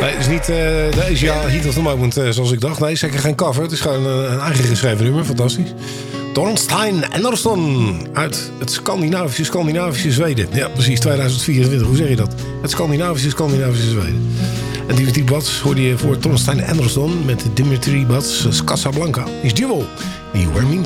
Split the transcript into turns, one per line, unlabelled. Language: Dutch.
Nee, het is niet de Asia Heat of the Moment zoals ik dacht. Nee, zeker geen cover. Het is gewoon een eigen geschreven nummer. Fantastisch. Tornstein Andersson uit het Scandinavische Zweden. Ja, precies, 2024. Hoe zeg je dat? Het Scandinavische Zweden. En Dimitri Bats hoorde je voor Tornstein Andersson met Dimitri Bats Casablanca. Is duo. You were mean